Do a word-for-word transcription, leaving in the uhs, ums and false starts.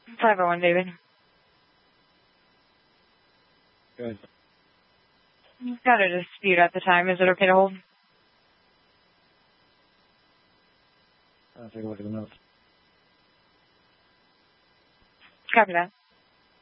five oh one, David. Good. Got a dispute at the time. Is it okay to hold? I'll take a look at the notes. Copy that.